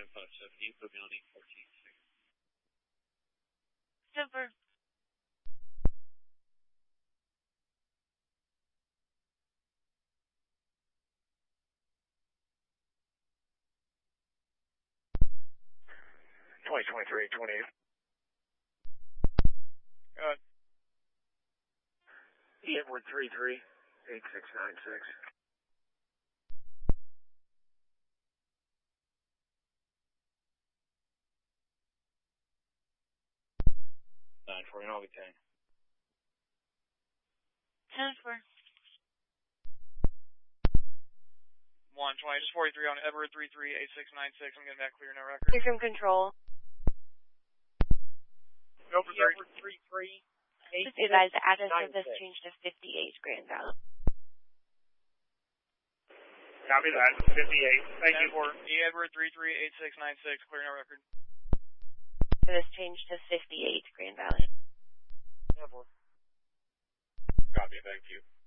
957, put me on E14. Super. Edward 338696. 940, I'll be 10. 10-4. 120, just 43 on Edward 338696. I'm getting back clear, no record. Clear from control. Go for Edward 33. Just advise the address of this changed to 58 Grand Valley. Copy that, 58. Thank you. For Edward 338696, clear, no record. So this changed to 58 Grand Valley. Copy, thank you.